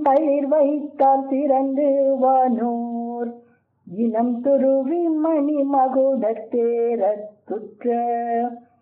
பயிர் வைத்தால் சிறந்து வானோர் இனம் துருவி மணி மகுடத்தேரத்துற்ற